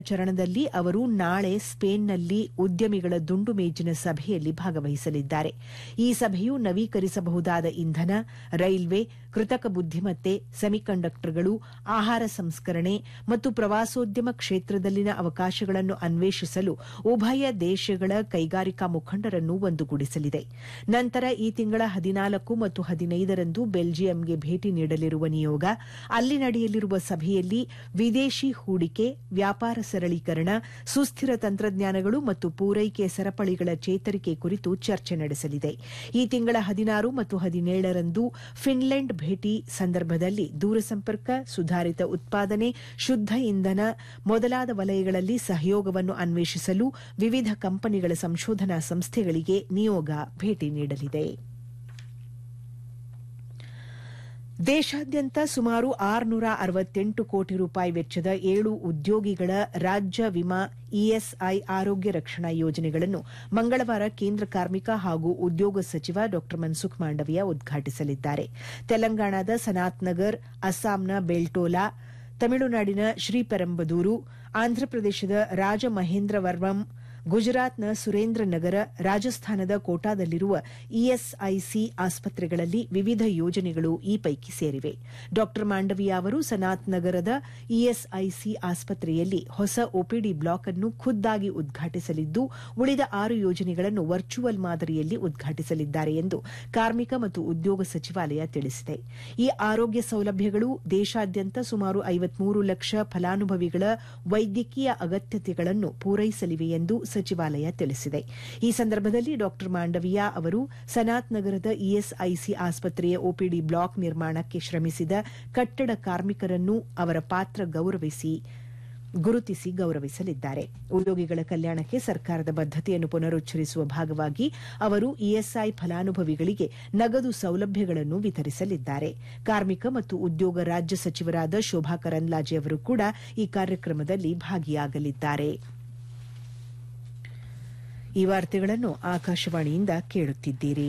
ಚರಣದಲ್ಲಿ ಅವರು ನಾಳೆ ಸ್ಪೇನ್ನಲ್ಲಿ ಉದ್ಯಮಿಗಳ ದುಂಡು ಮೇಜಿನ ಸಭೆಯಲ್ಲಿ ಭಾಗವಹಿಸಲಿದ್ದಾರೆ. ಈ ಸಭೆಯು ನವೀಕರಿಸಬಹುದಾದ ಇಂಧನ, ರೈಲ್ವೆ, ಕೃತಕ ಬುದ್ದಿಮತ್ತೆ, ಸೆಮಿಕಂಡಕ್ಟರ್ಗಳು, ಆಹಾರ ಸಂಸ್ಕರಣೆ ಮತ್ತು ಪ್ರವಾಸೋದ್ಯಮ ಕ್ಷೇತ್ರದಲ್ಲಿನ ಅವಕಾಶಗಳನ್ನು ಅನ್ವೇಷಿಸಲು ಉಭಯ ದೇಶಗಳ ಕೈಗಾರಿಕಾ ಮುಖಂಡರನ್ನು ಒಂದುಗೂಡಿಸಲಿದೆ. ನಂತರ ಈ ತಿಂಗಳ 14 ಮತ್ತು 15ರಂದು ಬೆಲ್ಜಿಯಂಗೆ ಭೇಟಿ ನೀಡಲಿರುವ ನಿಯೋಗ ಅಲ್ಲಿ ನಡೆಯಲಿರುವ ಸಭೆಯಲ್ಲಿ ವಿದೇಶಿ ಹೂಡಿಕೆ, ವ್ಯಾಪಾರ ಸರಳೀಕರಣ, ಸುಸ್ಥಿರ ತಂತ್ರಜ್ಞಾನಗಳು ಮತ್ತು ಪೂರೈಕೆ ಸರಪಳಿಗಳ ಚೇತರಿಕೆ ಕುರಿತು ಚರ್ಚೆ ನಡೆಸಲಿದೆ. ಈ ತಿಂಗಳ 16 ಮತ್ತು 17ರಂದು ಫಿನ್ಲೆಂಡ್ ಭೇಟಿ ಸಂದರ್ಭದಲ್ಲಿ ದೂರಸಂಪರ್ಕ, ಸುಧಾರಿತ ಉತ್ಪಾದನೆ, ಶುದ್ಧ ಇಂಧನ ಮೊದಲಾದ ವಲಯಗಳಲ್ಲಿ ಸಹಯೋಗವನ್ನು ಅನ್ವೇಷಿಸಲು ವಿವಿಧ ಕಂಪನಿಗಳ ಸಂಶೋಧನಾ ಸಂಸ್ಥೆಗಳಿಗೆ ನಿಯೋಗ ಭೇಟಿ ನೀಡಲಿದೆ. ದೇಶಾದ್ಯಂತ ಸುಮಾರು 668 ಕೋಟಿ ರೂಪಾಯಿ ವೆಚ್ಚದ 7 ಉದ್ಯೋಗಿಗಳ ರಾಜ್ಯ ವಿಮಾ ಇಎಸ್ಐ ಆರೋಗ್ಯ ರಕ್ಷಣಾ ಯೋಜನೆಗಳನ್ನು ಮಂಗಳವಾರ ಕೇಂದ್ರ ಕಾರ್ಮಿಕ ಹಾಗೂ ಉದ್ಯೋಗ ಸಚಿವ ಡಾ ಮನ್ಸುಖ್ ಮಾಂಡವಿಯಾ ಉದ್ಘಾಟಿಸಲಿದ್ದಾರೆ. ತೆಲಂಗಾಣದ ಸನಾತ್ ನಗರ್, ಅಸ್ಸಾಂನ ಬೆಲ್ಟೋಲಾ, ತಮಿಳುನಾಡಿನ ಶ್ರೀಪೆರಂಬದೂರು, ಆಂಧ್ರಪ್ರದೇಶದ ರಾಜಮಹೇಂದ್ರವರ್ಮಂ, ಗುಜರಾತ್ನ ಸುರೇಂದ್ರ ನಗರ, ರಾಜಸ್ಥಾನದ ಕೋಟಾದಲ್ಲಿರುವ ಇಎಸ್ಐಸಿ ಆಸ್ಪತ್ರೆಗಳಲ್ಲಿ ವಿವಿಧ ಯೋಜನೆಗಳು ಈ ಪೈಕಿ ಸೇರಿವೆ. ಡಾ ಮಾಂಡವಿಯಾ ಅವರು ಸನಾತ್ ನಗರದ ಇಎಸ್ಐಸಿ ಆಸ್ಪತ್ರೆಯಲ್ಲಿ ಹೊಸ ಒಪಿಡಿ ಬ್ಲಾಕ್ ಅನ್ನು ಖುದ್ದಾಗಿ ಉದ್ಘಾಟಿಸಲಿದ್ದು, ಉಳಿದ 6 ಯೋಜನೆಗಳನ್ನು ವರ್ಚುವಲ್ ಮಾದರಿಯಲ್ಲಿ ಉದ್ಘಾಟಿಸಲಿದ್ದಾರೆ ಎಂದು ಕಾರ್ಮಿಕ ಮತ್ತು ಉದ್ಯೋಗ ಸಚಿವಾಲಯ ತಿಳಿಸಿದೆ. ಈ ಆರೋಗ್ಯ ಸೌಲಭ್ಯಗಳು ದೇಶಾದ್ಯಂತ ಸುಮಾರು 53 ಲಕ್ಷ ಫಲಾನುಭವಿಗಳ ವೈದ್ಯಕೀಯ ಅಗತ್ಯತೆಗಳನ್ನು ಪೂರೈಸಲಿವೆ ಎಂದು ಸಚಿವಾಲಯ ತಿಳಿಸಿದೆ. ಈ ಸಂದರ್ಭದಲ್ಲಿ ಡಾ ಮಾಂಡವಿಯಾ ಅವರು ಸನಾತ್ ನಗರದ ಇಎಸ್ಐಸಿ ಆಸ್ಪತ್ರೆಯ ಒಪಿಡಿ ಬ್ಲಾಕ್ ನಿರ್ಮಾಣಕ್ಕೆ ಶ್ರಮಿಸಿದ ಕಟ್ಟಡ ಕಾರ್ಮಿಕರನ್ನು ಅವರ ಪಾತ್ರ ಗುರುತಿಸಿ ಗೌರವಿಸಲಿದ್ದಾರೆ. ಉದ್ಯೋಗಿಗಳ ಕಲ್ಯಾಣಕ್ಕೆ ಸರ್ಕಾರದ ಬದ್ದತೆಯನ್ನು ಪುನರುಚ್ಚರಿಸುವ ಭಾಗವಾಗಿ ಅವರು ಇಎಸ್ಐ ಫಲಾನುಭವಿಗಳಿಗೆ ನಗದು ಸೌಲಭ್ಯಗಳನ್ನು ವಿತರಿಸಲಿದ್ದಾರೆ. ಕಾರ್ಮಿಕ ಮತ್ತು ಉದ್ಯೋಗ ರಾಜ್ಯ ಸಚಿವರಾದ ಶೋಭಾ ಕರಂದ್ಲಾಜೆ ಅವರು ಕೂಡ ಈ ಕಾರ್ಯಕ್ರಮದಲ್ಲಿ ಭಾಗಿಯಾಗಲಿದ್ದಾರೆ. ಈ ವಾರ್ತೆಗಳನ್ನು ಆಕಾಶವಾಣಿಯಿಂದ ಕೇಳುತ್ತಿದ್ದೀರಿ.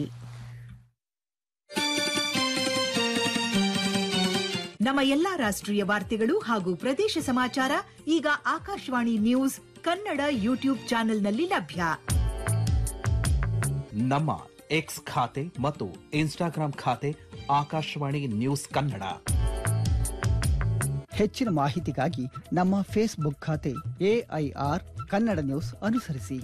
ನಮ್ಮ ಎಲ್ಲಾ ರಾಷ್ಟ್ರೀಯ ವಾರ್ತೆಗಳು ಹಾಗೂ ಪ್ರದೇಶ ಸಮಾಚಾರ ಈಗ ಆಕಾಶವಾಣಿ ನ್ಯೂಸ್ ಕನ್ನಡ ಯೂಟ್ಯೂಬ್ ಚಾನೆಲ್ನಲ್ಲಿ ಲಭ್ಯ. ನಮ್ಮ ಎಕ್ಸ್ ಖಾತೆ ಮತ್ತು ಇನ್ಸ್ಟಾಗ್ರಾಂ ಖಾತೆ ಆಕಾಶವಾಣಿ ನ್ಯೂಸ್ ಕನ್ನಡ. ಹೆಚ್ಚಿನ ಮಾಹಿತಿಗಾಗಿ ನಮ್ಮ ಫೇಸ್ಬುಕ್ ಖಾತೆ ಎಐಆರ್ ಕನ್ನಡ ನ್ಯೂಸ್ ಅನುಸರಿಸಿ.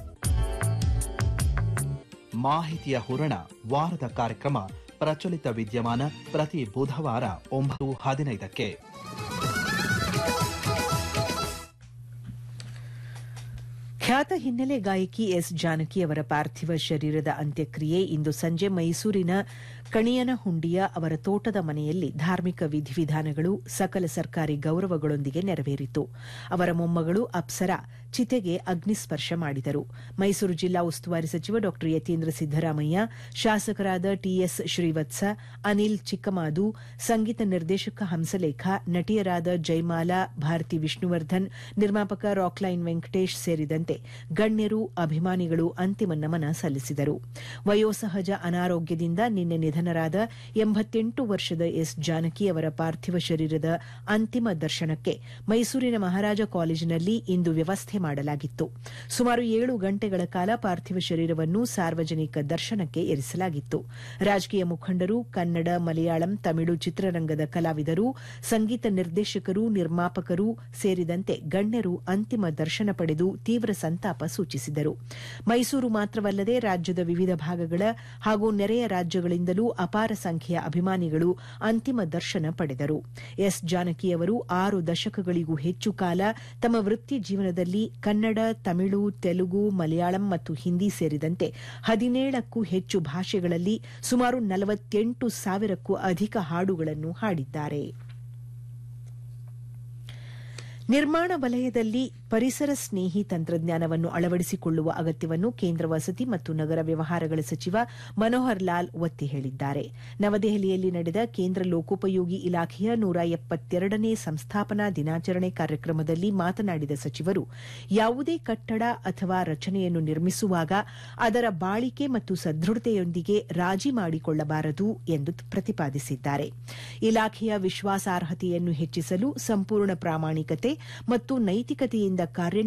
ಮಾಹಿತಿಯ ಹೂರಣ ವಾರದ ಕಾರ್ಯಕ್ರಮ ಪ್ರಚಲಿತ ವಿದ್ಯಮಾನ ಪ್ರತಿ ಬುಧವಾರ 9:15ಕ್ಕೆ. ಖ್ಯಾತ ಹಿನ್ನೆಲೆ ಗಾಯಕಿ ಎಸ್ ಜಾನಕಿ ಅವರ ಪಾರ್ಥಿವ ಶರೀರದ ಅಂತ್ಯಕ್ರಿಯೆ ಇಂದು ಸಂಜೆ ಮೈಸೂರಿನ ಕಣಿಯನಹುಂಡಿಯ ಅವರ ತೋಟದ ಮನೆಯಲ್ಲಿ ಧಾರ್ಮಿಕ ವಿಧಿವಿಧಾನಗಳು, ಸಕಲ ಸರ್ಕಾರಿ ಗೌರವಗಳೊಂದಿಗೆ ನೆರವೇರಿತು. ಅವರ ಮೊಮ್ಮಗಳು ಅಪ್ಸರಾ ಚಿತೆಗೆ ಅಗ್ನಿಸ್ಪರ್ಶ ಮಾಡಿದರು. ಮೈಸೂರು ಜಿಲ್ಲಾ ಉಸ್ತುವಾರಿ ಸಚಿವ ಡಾ ಯತೀಂದ್ರ ಸಿದ್ದರಾಮಯ್ಯ, ಶಾಸಕರಾದ ಟಿಎಸ್ ಶ್ರೀವತ್ಸ, ಅನಿಲ್ ಚಿಕ್ಕಮಾದು, ಸಂಗೀತ ನಿರ್ದೇಶಕ ಹಂಸಲೇಖ, ನಟಿಯರಾದ ಜೈಮಾಲಾ, ಭಾರತಿ ವಿಷ್ಣುವರ್ಧನ್, ನಿರ್ಮಾಪಕ ರಾಕ್ಲೈನ್ ವೆಂಕಟೇಶ್ ಸೇರಿದಂತೆ ಗಣ್ಯರು, ಅಭಿಮಾನಿಗಳು ಅಂತಿಮ ನಮನ ಸಲ್ಲಿಸಿದರು. ವಯೋಸಹಜ ಅನಾರೋಗ್ಯದಿಂದ ನಿನ್ನೆ ನಿಧನರಾದ 88 ವರ್ಷದ ಎಸ್ ಜಾನಕಿ ಅವರ ಪಾರ್ಥಿವ ಶರೀರದ ಅಂತಿಮ ದರ್ಶನಕ್ಕೆ ಮೈಸೂರಿನ ಮಹಾರಾಜ ಕಾಲೇಜಿನಲ್ಲಿ ಇಂದು ವ್ಯವಸ್ಥೆ ಮಾಡಲಾಗಿತ್ತು. ಸುಮಾರು 7 ಗಂಟೆಗಳ ಕಾಲ ಪಾರ್ಥಿವ ಶರೀರವನ್ನು ಸಾರ್ವಜನಿಕ ದರ್ಶನಕ್ಕೆ ಇರಿಸಲಾಗಿತ್ತು. ರಾಜಕೀಯ ಮುಖಂಡರು, ಕನ್ನಡ, ಮಲಯಾಳಂ, ತಮಿಳು ಚಿತ್ರರಂಗದ ಕಲಾವಿದರು, ಸಂಗೀತ ನಿರ್ದೇಶಕರು, ನಿರ್ಮಾಪಕರು ಸೇರಿದಂತೆ ಗಣ್ಯರು ಅಂತಿಮ ದರ್ಶನ ಪಡೆದು ತೀವ್ರ ಸಂತಾಪ ಸೂಚಿಸಿದರು. ಮೈಸೂರು ಮಾತ್ರವಲ್ಲದೆ ರಾಜ್ಯದ ವಿವಿಧ ಭಾಗಗಳ ಹಾಗೂ ನೆರೆಯ ರಾಜ್ಯಗಳಿಂದಲೂ ಅಪಾರ ಸಂಖ್ಯೆಯ ಅಭಿಮಾನಿಗಳು ಅಂತಿಮ ದರ್ಶನ ಪಡೆದರು. ಎಸ್ ಜಾನಕಿ ಅವರು 6 ದಶಕಗಳಿಗೂ ಹೆಚ್ಚು ಕಾಲ ತಮ್ಮ ವೃತ್ತಿ ಜೀವನದಲ್ಲಿ ಕನ್ನಡ, ತಮಿಳು, ತೆಲುಗು, ಮಲಯಾಳಂ ಮತ್ತು ಹಿಂದಿ ಸೇರಿದಂತೆ 17ಕ್ಕೂ ಹೆಚ್ಚು ಭಾಷೆಗಳಲ್ಲಿ ಸುಮಾರು 48,000ಕ್ಕೂ ಅಧಿಕ ಹಾಡುಗಳನ್ನು ಹಾಡಿದ್ದಾರೆ. ನಿರ್ಮಾಣ ವಲಯದಲ್ಲಿ ಪರಿಸರ ಸ್ನೇಹಿ ತಂತ್ರಜ್ಞಾನವನ್ನು ಅಳವಡಿಸಿಕೊಳ್ಳುವ ಅಗತ್ಯವನ್ನು ಕೇಂದ್ರ ವಸತಿ ಮತ್ತು ನಗರ ವ್ಯವಹಾರಗಳ ಸಚಿವ ಮನೋಹರ್ ಲಾಲ್ ಒತ್ತಿ ಹೇಳಿದ್ದಾರೆ. ನವದೆಹಲಿಯಲ್ಲಿ ನಡೆದ ಕೇಂದ್ರ ಲೋಕೋಪಯೋಗಿ ಇಲಾಖೆಯ 172ನೇ ಸಂಸ್ಥಾಪನಾ ದಿನಾಚರಣೆ ಕಾರ್ಯಕ್ರಮದಲ್ಲಿ ಮಾತನಾಡಿದ ಸಚಿವರು, ಯಾವುದೇ ಕಟ್ಟಡ ಅಥವಾ ರಚನೆಯನ್ನು ನಿರ್ಮಿಸುವಾಗ ಅದರ ಬಾಳಿಕೆ ಮತ್ತು ಸದೃಢತೆಯೊಂದಿಗೆ ರಾಜಿ ಮಾಡಿಕೊಳ್ಳಬಾರದು ಎಂದು ಪ್ರತಿಪಾದಿಸಿದ್ದಾರೆ. ಇಲಾಖೆಯ ವಿಶ್ವಾಸಾರ್ಹತೆಯನ್ನು ಹೆಚ್ಚಿಸಲು ಸಂಪೂರ್ಣ ಪ್ರಾಮಾಣಿಕತೆ ಮತ್ತು ನೈತಿಕತೆಯಿಂದ ಕಾರ್ಯ